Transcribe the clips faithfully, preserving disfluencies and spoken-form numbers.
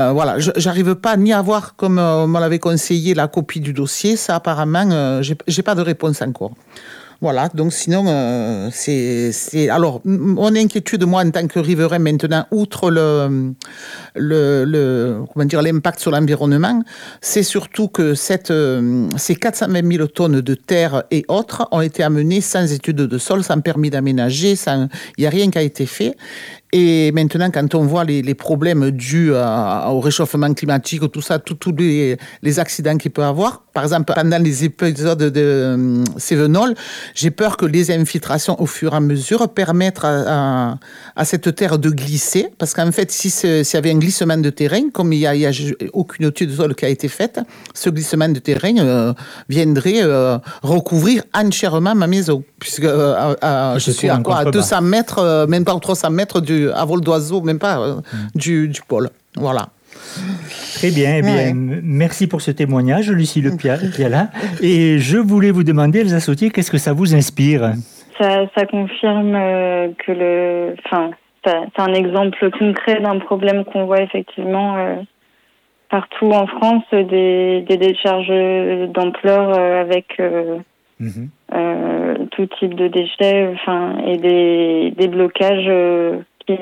Euh, voilà, je j'arrive pas ni à voir, comme euh, on me l'avait conseillé, la copie du dossier. Ça, apparemment, euh, j'ai j'ai pas de réponse encore. Voilà, donc sinon, euh, c'est, c'est... Alors, m- mon inquiétude, moi, en tant que riverain, maintenant, outre le, le, le comment dire, l'impact sur l'environnement, c'est surtout que cette, euh, ces quatre cent vingt mille tonnes de terre et autres ont été amenées sans étude de sol, sans permis d'aménager, sans... il n'y a rien qui a été fait. Et maintenant, quand on voit les, les problèmes dus à- au réchauffement climatique, tout ça, tous les, les accidents qu'il peut y avoir, par exemple, pendant les épisodes de euh, Cévenol, j'ai peur que les infiltrations, au fur et à mesure, permettent à, à, à cette terre de glisser. Parce qu'en fait, si s'il y avait un glissement de terrain, comme il n'y a, il y a aucune étude de sol qui a été faite, ce glissement de terrain euh, viendrait euh, recouvrir entièrement ma maison. Puisque euh, à, je suis à, quoi, à deux cents mètres, euh, même pas trois cents mètres du, à vol d'oiseau, même pas euh, mmh. du, du pôle. Voilà. Très bien, eh bien ouais. Merci pour ce témoignage, Lucille Piala. Et je voulais vous demander, Elsa Sautier, qu'est-ce que ça vous inspire ? Ça, ça confirme que le, enfin, ça, c'est un exemple concret d'un problème qu'on voit effectivement euh, partout en France, des, des décharges d'ampleur euh, avec euh, mmh. euh, tout type de déchets, enfin, et des, des blocages euh, qui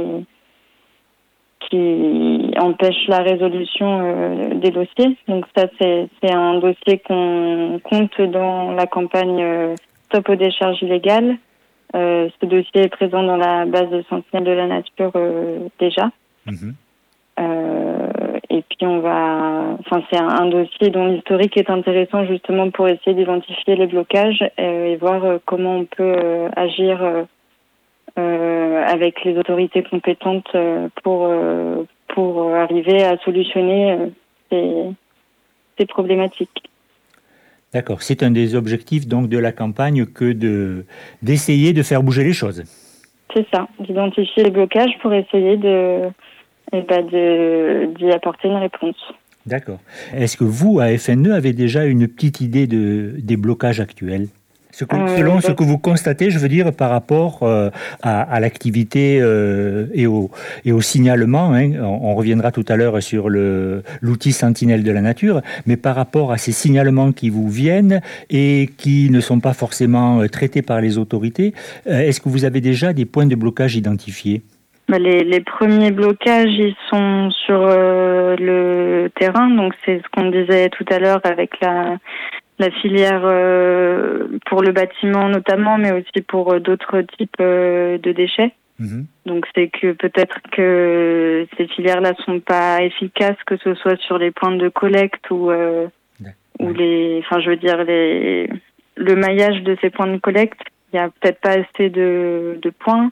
qui empêche la résolution euh, des dossiers. Donc ça, c'est, c'est un dossier qu'on compte dans la campagne euh, Stop aux décharges illégales. Euh, ce dossier est présent dans la base de Sentinelle de la Nature euh, déjà. Mmh. Euh, et puis on va... Enfin, c'est un, un dossier dont l'historique est intéressant justement pour essayer d'identifier les blocages euh, et voir euh, comment on peut euh, agir euh, Euh, avec les autorités compétentes euh, pour euh, pour arriver à solutionner euh, ces, ces problématiques. D'accord. C'est un des objectifs donc de la campagne que de d'essayer de faire bouger les choses. C'est ça, d'identifier les blocages pour essayer de eh ben de d'y apporter une réponse. D'accord. Est-ce que vous, à F N E, avez déjà une petite idée de des blocages actuels ? Ce que, selon euh, ce que vous constatez, je veux dire, par rapport euh, à, à l'activité euh, et, au, et au signalement, hein, on, on reviendra tout à l'heure sur le, l'outil Sentinelle de la Nature, mais par rapport à ces signalements qui vous viennent et qui ne sont pas forcément euh, traités par les autorités, euh, est-ce que vous avez déjà des points de blocage identifiés ? Bah les, les premiers blocages, ils sont sur euh, le terrain, donc c'est ce qu'on disait tout à l'heure avec la... la filière euh, pour le bâtiment notamment, mais aussi pour euh, d'autres types euh, de déchets. Mmh. Donc c'est que peut-être que ces filières-là sont pas efficaces, que ce soit sur les points de collecte ou euh, ou les, enfin je veux dire les le maillage de ces points de collecte. Il y a peut-être pas assez de de points.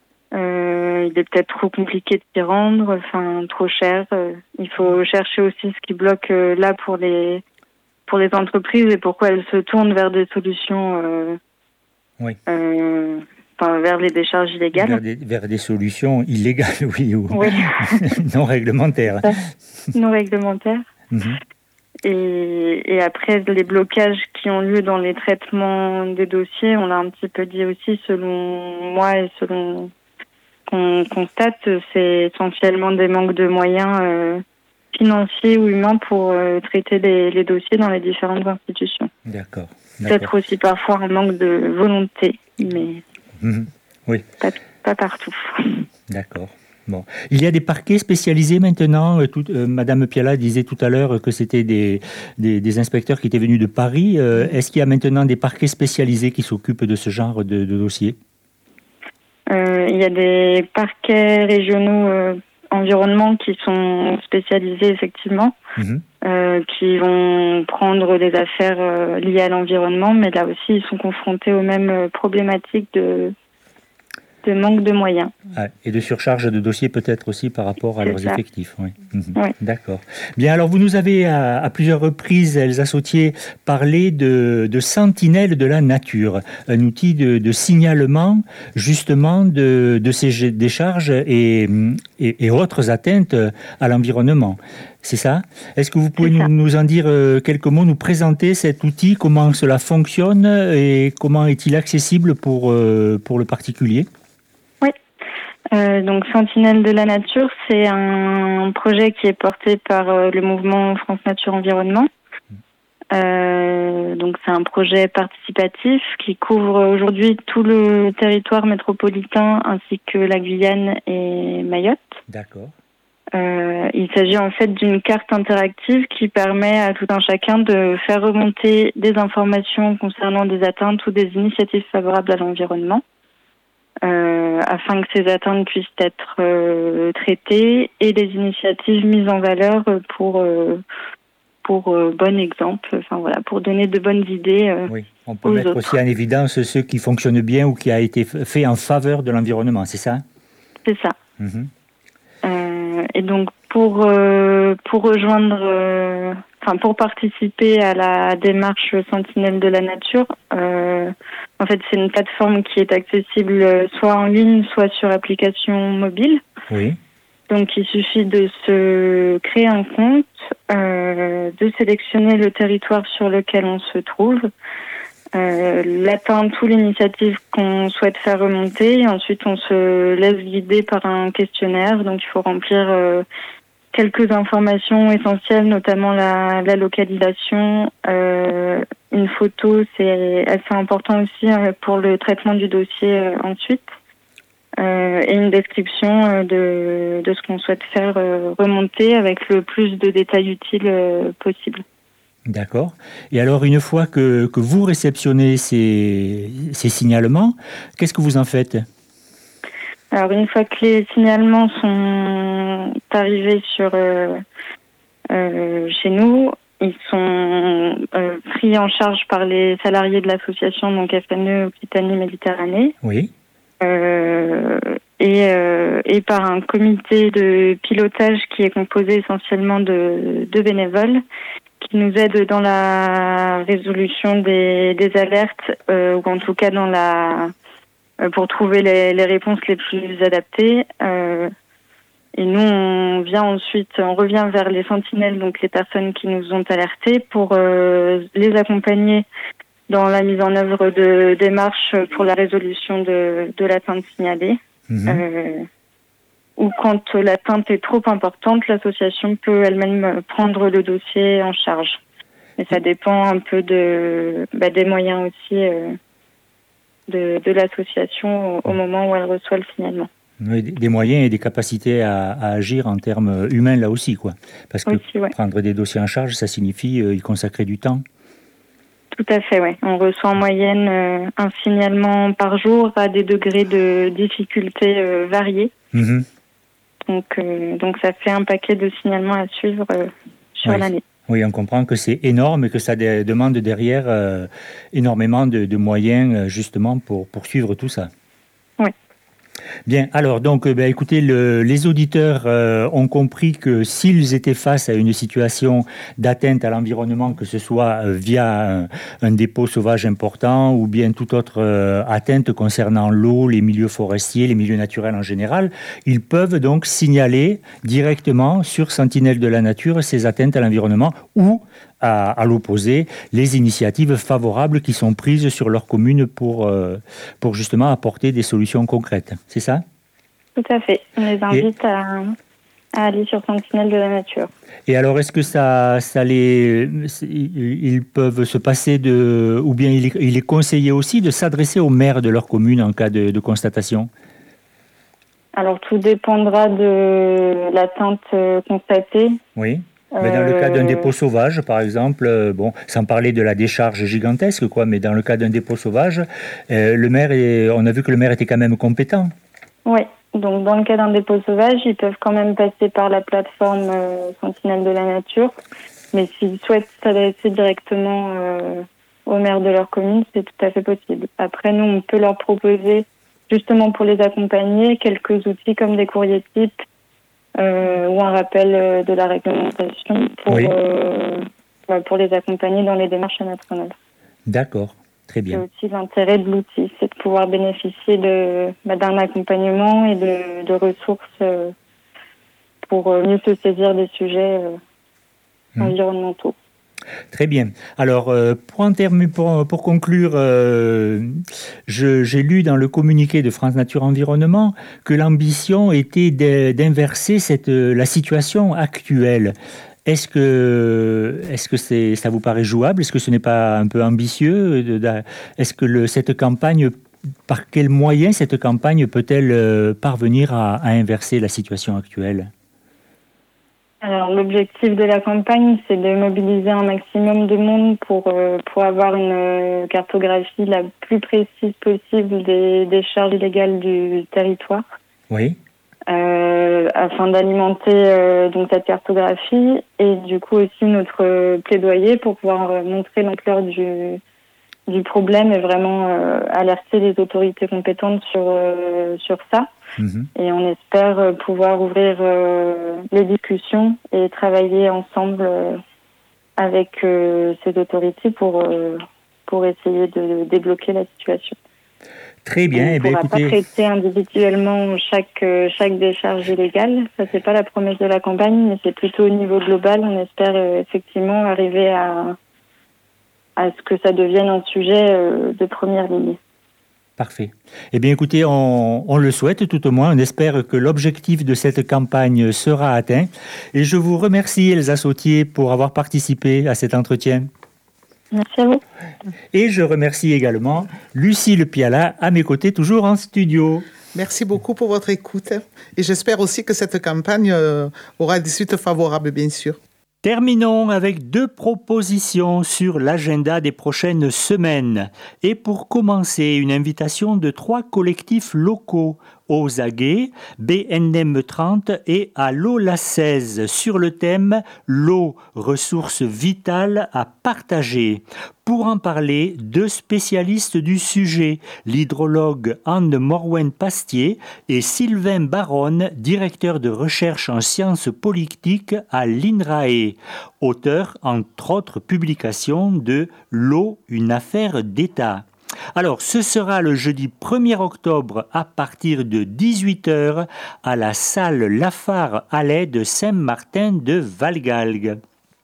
Euh, il est peut-être trop compliqué de s'y rendre, enfin trop cher. Euh, il faut chercher aussi ce qui bloque euh, là pour les pour les entreprises et pourquoi elles se tournent vers des solutions, euh, oui. euh, enfin, vers les décharges illégales. Vers des, vers des solutions illégales, oui, ou oui. non réglementaires. Non réglementaires. Mm-hmm. Et, et après, les blocages qui ont lieu dans les traitements des dossiers, on l'a un petit peu dit aussi, selon moi et selon qu'on constate, c'est essentiellement des manques de moyens euh, financiers ou humains pour euh, traiter les, les dossiers dans les différentes institutions. D'accord. D'accord. Peut-être aussi parfois un manque de volonté, mais mmh. oui. pas, pas partout. D'accord. Bon. Il y a des parquets spécialisés maintenant. Tout, euh, Madame Piala disait tout à l'heure que c'était des, des, des inspecteurs qui étaient venus de Paris. Euh, est-ce qu'il y a maintenant des parquets spécialisés qui s'occupent de ce genre de, de dossiers ? euh, Il y a des parquets régionaux euh, environnement qui sont spécialisés effectivement, mmh. euh, qui vont prendre des affaires euh, liées à l'environnement, mais là aussi ils sont confrontés aux mêmes problématiques de, de manque de moyens. Ah, et de surcharge de dossiers peut-être aussi par rapport à C'est leurs ça. effectifs. Oui. Mmh. Oui. D'accord. Bien, alors vous nous avez à, à plusieurs reprises, Elsa Sautier, parlé de, de Sentinelle de la Nature, un outil de, de signalement justement de, de ces décharges et, et, et autres atteintes à l'environnement. C'est ça ? Est-ce que vous pouvez nous, nous en dire quelques mots, nous présenter cet outil, comment cela fonctionne et comment est-il accessible pour, pour le particulier ? Euh, donc Sentinelle de la Nature, c'est un projet qui est porté par euh, le mouvement France Nature Environnement. Euh, donc c'est un projet participatif qui couvre aujourd'hui tout le territoire métropolitain ainsi que la Guyane et Mayotte. D'accord. Euh, il s'agit en fait d'une carte interactive qui permet à tout un chacun de faire remonter des informations concernant des atteintes ou des initiatives favorables à l'environnement, euh, afin que ces atteintes puissent être euh, traitées et les initiatives mises en valeur pour euh, pour euh, bon exemple, enfin voilà, pour donner de bonnes idées. Euh, oui, on peut aux mettre autres. aussi en évidence ce qui fonctionne bien ou qui a été fait en faveur de l'environnement, c'est ça? C'est ça. Mm-hmm. Euh, et donc pour euh, pour rejoindre, euh, enfin pour participer à la démarche Sentinelle de la Nature, euh, en fait c'est une plateforme qui est accessible soit en ligne, soit sur application mobile. Oui. Donc il suffit de se créer un compte, euh, de sélectionner le territoire sur lequel on se trouve, euh, l'atteinte ou l'initiative qu'on souhaite faire remonter, et ensuite on se laisse guider par un questionnaire. Donc il faut remplir euh, quelques informations essentielles, notamment la, la localisation, euh, une photo, c'est assez important aussi euh, pour le traitement du dossier euh, ensuite. Euh, et une description euh, de, de ce qu'on souhaite faire euh, remonter avec le plus de détails utiles euh, possible. D'accord. Et alors, une fois que, que vous réceptionnez ces, ces signalements, qu'est-ce que vous en faites? Alors, une fois que les signalements sont arrivés sur euh, euh, chez nous, ils sont euh, pris en charge par les salariés de l'association, donc F N E Occitanie-Méditerranée. Oui. Euh, et, euh, et par un comité de pilotage qui est composé essentiellement de, de bénévoles qui nous aident dans la résolution des, des alertes euh, ou en tout cas dans la euh, pour trouver les, les réponses les plus adaptées. Euh, et nous, on vient ensuite, on revient vers les sentinelles, donc les personnes qui nous ont alertés, pour euh, les accompagner dans la mise en œuvre de démarches pour la résolution de, de l'atteinte signalée. Mmh. Euh, ou quand l'atteinte est trop importante, l'association peut elle-même prendre le dossier en charge. Et ça dépend un peu de, bah, des moyens aussi euh, de, de l'association au, au moment où elle reçoit le signalement. Oui, des moyens et des capacités à, à agir en termes humains là aussi, quoi. Parce que aussi, ouais. Prendre des dossiers en charge, ça signifie euh, y consacrer du temps. Tout à fait, oui. On reçoit en moyenne euh, un signalement par jour à des degrés de difficulté euh, variés. Mmh. Donc, euh, donc ça fait un paquet de signalements à suivre euh, sur oui. l'année. Oui, on comprend que c'est énorme et que ça de- demande derrière euh, énormément de, de moyens justement pour, pour suivre tout ça. Oui. Bien, alors donc, ben, écoutez, le, les auditeurs euh, ont compris que s'ils étaient face à une situation d'atteinte à l'environnement, que ce soit euh, via un, un dépôt sauvage important ou bien toute autre euh, atteinte concernant l'eau, les milieux forestiers, les milieux naturels en général, ils peuvent donc signaler directement sur Sentinelle de la Nature ces atteintes à l'environnement ou à, à l'opposé, les initiatives favorables qui sont prises sur leur commune pour, euh, pour justement apporter des solutions concrètes. C'est ça? Tout à fait. On les invite et, à, à aller sur Sentinelle de la Nature. Et alors, est-ce que ça, ça les, ils peuvent se passer de... Ou bien il est, il est conseillé aussi de s'adresser au maire de leur commune en cas de, de constatation? Alors, tout dépendra de l'atteinte constatée. Oui. Mais dans le cas d'un dépôt sauvage, par exemple, euh, bon, sans parler de la décharge gigantesque, quoi, mais dans le cas d'un dépôt sauvage, euh, le maire est, on a vu que le maire était quand même compétent. Oui, donc dans le cas d'un dépôt sauvage, ils peuvent quand même passer par la plateforme euh, Sentinelle de la Nature, mais s'ils souhaitent s'adresser directement euh, au maire de leur commune, c'est tout à fait possible. Après, nous, on peut leur proposer, justement pour les accompagner, quelques outils comme des courriers types, Euh, ou un rappel euh, de la réglementation pour, oui. euh, pour les accompagner dans les démarches à mettre en œuvre. D'accord, très bien. C'est aussi l'intérêt de l'outil, c'est de pouvoir bénéficier de, bah, d'un accompagnement et de, de ressources euh, pour mieux se saisir des sujets euh, mmh. environnementaux. Très bien. Alors, euh, pour, en terme, pour, pour conclure, euh, je, j'ai lu dans le communiqué de France Nature Environnement que l'ambition était de, d'inverser cette, la situation actuelle. Est-ce que, est-ce que c'est, ça vous paraît jouable? Est-ce que ce n'est pas un peu ambitieux? de, de, Est-ce que le, cette campagne, par quels moyens cette campagne peut-elle euh, parvenir à, à inverser la situation actuelle? Alors, l'objectif de la campagne, c'est de mobiliser un maximum de monde pour, euh, pour avoir une euh, cartographie la plus précise possible des décharges illégales du territoire. Oui. Euh, afin d'alimenter euh, donc cette cartographie et du coup aussi notre euh, plaidoyer pour pouvoir euh, montrer l'ampleur du, du problème et vraiment euh, alerter les autorités compétentes sur, euh, sur ça. Mmh. Et on espère pouvoir ouvrir euh, les discussions et travailler ensemble euh, avec euh, ces autorités pour, euh, pour essayer de débloquer la situation. Très bien. On ne eh pourra écoutez... pas traiter individuellement chaque, euh, chaque décharge illégale. Ça, c'est pas la promesse de la campagne, mais c'est plutôt au niveau global. On espère euh, effectivement arriver à, à ce que ça devienne un sujet euh, de première ligne. Parfait. Eh bien, écoutez, on, on le souhaite tout au moins. On espère que l'objectif de cette campagne sera atteint. Et je vous remercie, Elsa Sautier, pour avoir participé à cet entretien. Merci à vous. Et je remercie également Lucille Piala, à mes côtés, toujours en studio. Merci beaucoup pour votre écoute. Et j'espère aussi que cette campagne aura des suites favorables, bien sûr. Terminons avec deux propositions sur l'agenda des prochaines semaines. Et pour commencer, une invitation de trois collectifs locaux, aux Aguets, B N M trente et à l'eau la seize, sur le thème « L'eau, ressource vitale à partager ». Pour en parler, deux spécialistes du sujet, l'hydrologue Anne Morwen-Pastier et Sylvain Baronne, directeur de recherche en sciences politiques à l'INRAE, auteur, entre autres publications, de « L'eau, une affaire d'État ». Alors, ce sera le jeudi premier octobre à partir de dix-huit heures à la salle Lafare Allais de Saint-Martin de Valgalgues.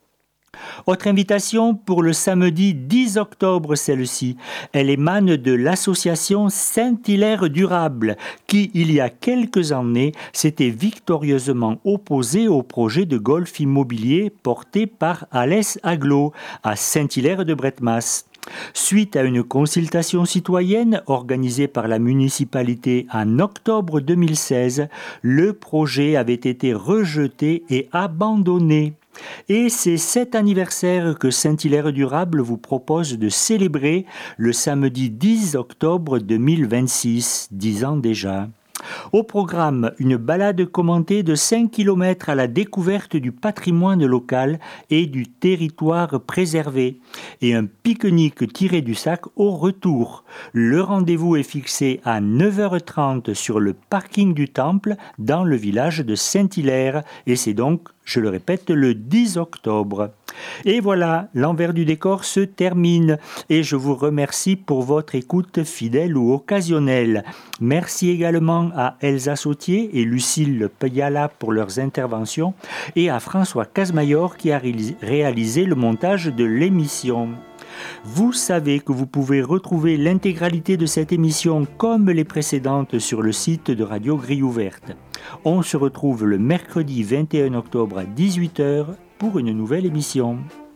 Autre invitation pour le samedi dix octobre, celle-ci. Elle émane de l'association Saint-Hilaire Durable qui, il y a quelques années, s'était victorieusement opposée au projet de golf immobilier porté par Alès Aglo à Saint-Hilaire de Bretmas. Suite à une consultation citoyenne organisée par la municipalité en octobre deux mille seize, le projet avait été rejeté et abandonné. Et c'est cet anniversaire que Saint-Hilaire Durable vous propose de célébrer le samedi dix octobre deux mille vingt-six, dix ans déjà. Au programme, une balade commentée de cinq kilomètres à la découverte du patrimoine local et du territoire préservé et un pique-nique tiré du sac au retour. Le rendez-vous est fixé à neuf heures trente sur le parking du Temple dans le village de Saint-Hilaire et c'est donc, je le répète, le dix octobre. Et voilà, l'envers du décor se termine et je vous remercie pour votre écoute fidèle ou occasionnelle. Merci également à Elsa Sautier et Lucille Piala pour leurs interventions et à François Casmayor qui a réalisé le montage de l'émission. Vous savez que vous pouvez retrouver l'intégralité de cette émission comme les précédentes sur le site de Radio Grille Ouverte. On se retrouve le mercredi vingt et un octobre à dix-huit heures pour une nouvelle émission.